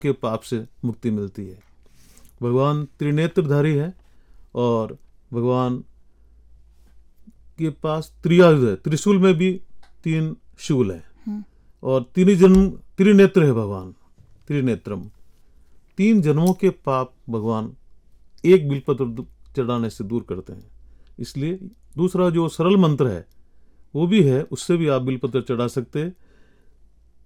के पाप से मुक्ति मिलती है। भगवान त्रिनेत्रधारी है और भगवान के पास त्रियायुध है, त्रिशूल में भी 3 शूल है और त्रिनेत्र है भगवान, त्रिनेत्रम। 3 जन्मों के पाप भगवान एक बिल्वपत्र चढ़ाने से दूर करते हैं। इसलिए दूसरा जो सरल मंत्र है वो भी है, उससे भी आप बिल्वपत्र चढ़ा सकते हैं।